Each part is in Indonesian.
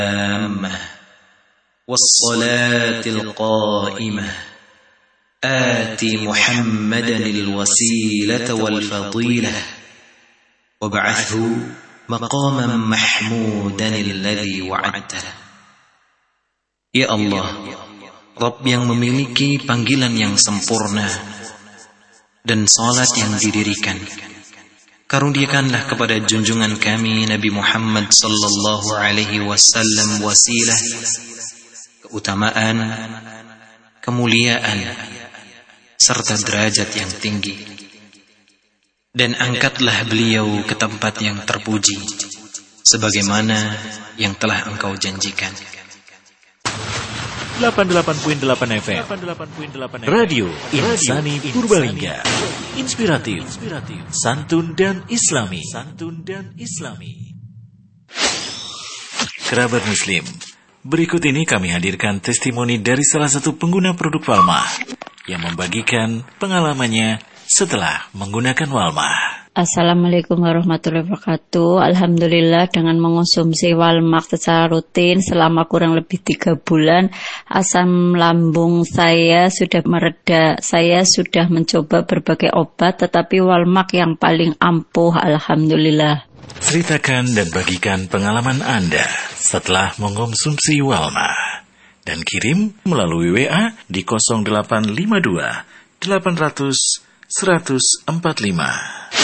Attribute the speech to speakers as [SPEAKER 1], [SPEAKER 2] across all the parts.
[SPEAKER 1] والصلاة القائمة آت محمدا الوسيلة والفضيلة وابعثه مقاما محمودا الذي وعدته. Ya Allah, Rabb yang memiliki panggilan yang sempurna dan salat yang didirikan, karuniakanlah kepada junjungan kami Nabi Muhammad sallallahu alaihi wasallam wasilah, keutamaan, kemuliaan, serta derajat yang tinggi. Dan angkatlah beliau ke tempat yang terpuji, sebagaimana yang telah Engkau janjikan.
[SPEAKER 2] 88.8 FM Radio Insani Purbalingga. Inspiratif, santun dan islami. Kerabat Muslim, berikut ini kami hadirkan testimoni dari salah satu pengguna produk Walmah yang membagikan pengalamannya setelah menggunakan Walmah.
[SPEAKER 3] Assalamualaikum warahmatullahi wabarakatuh. Alhamdulillah, dengan mengonsumsi Walmah secara rutin selama kurang lebih 3 bulan, asam lambung saya sudah mereda. Saya sudah mencoba berbagai obat, tetapi Walmah yang paling ampuh, alhamdulillah.
[SPEAKER 2] Ceritakan dan bagikan pengalaman Anda setelah mengonsumsi Walmah dan kirim melalui WA di 0852 800 145.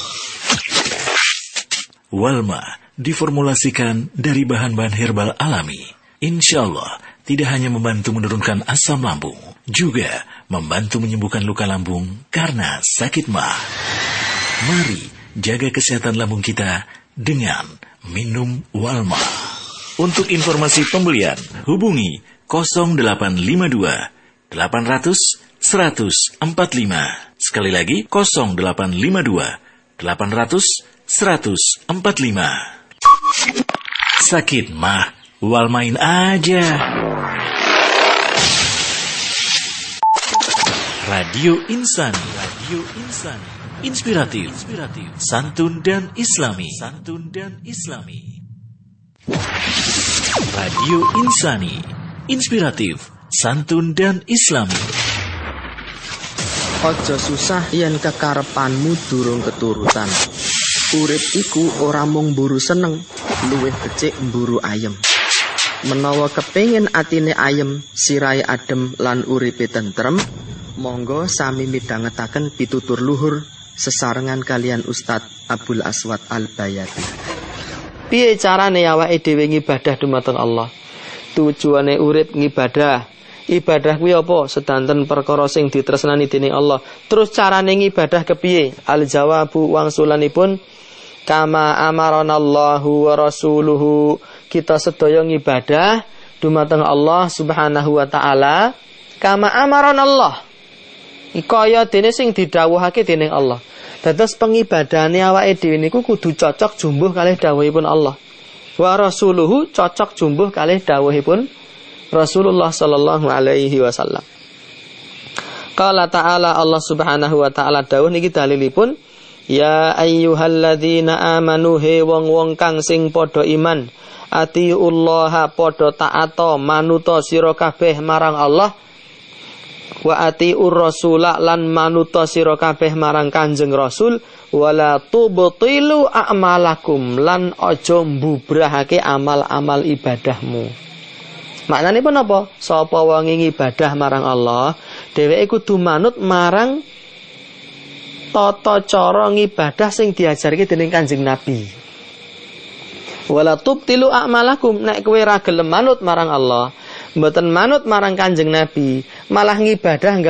[SPEAKER 2] Walmah diformulasikan dari bahan-bahan herbal alami. Insya Allah tidak hanya membantu menurunkan asam lambung, juga membantu menyembuhkan luka lambung karena sakit mah. Mari jaga kesehatan lambung kita dengan minum Walmah. Untuk informasi pembelian, hubungi 0852 800 145. Sekali lagi 0852 800 145. Sakit mah, Walmain aja. Radio Insani. Inspiratif, santun dan islami. Radio Insani. Inspiratif, santun dan islami.
[SPEAKER 4] Aja susah yen kekarepanmu durung keturutan. Urip iku ora mung mburu seneng, luwih becik mburu ayem. Menawa kepengin atine ayem, sirahe adem lan uripe tentrem, monggo sami midhangetaken pitutur luhur sesarengan kalian Ustadz Abdul Aswad Al-Bayati. Piye carane awake dhewe ngibadah dumateng Allah? Tujuane urip ngibadah. Ibadah kuwi apa? Sedanten perkara sing ditresnani dening Allah. Terus carane ngibadah kepiye? Al-jawabu wangsulanipun kama amaranallahu wa rasuluhu. Kita sedaya ngibadah dumateng Allah Subhanahu wa taala kama amaranallah. Kaya dene sing didhawuhake dening Allah. Dados pengibadahane awake dhewe niku kudu cocok jumbuh kalih dawuhipun Allah. Wa rasuluhu cocok jumbuh kalih dawuhipun Rasulullah sallallahu alaihi wasallam. Qala ta'ala, Allah Subhanahu wa ta'ala dawuh niki dalilipun, ya ayyuhalladzina amanu he wong-wong kang sing padha iman, atiullaha padha ta'ata manuta sira kabeh marang Allah, wa atiur rasula lan manuta sira kabeh marang Kanjeng Rasul, wala tubtilu a'malakum lan aja mbubrahake amal-amal ibadahmu. Maknane pun apa? Sapa wong ngibadah marang Allah, dheweke kudu manut marang tata cara ngibadah sing diajarke dening Kanjeng Nabi. Wala tubtilu a'malakum, nek kowe ra gelem manut marang Allah, mboten manut marang Kanjeng Nabi, malah ngibadah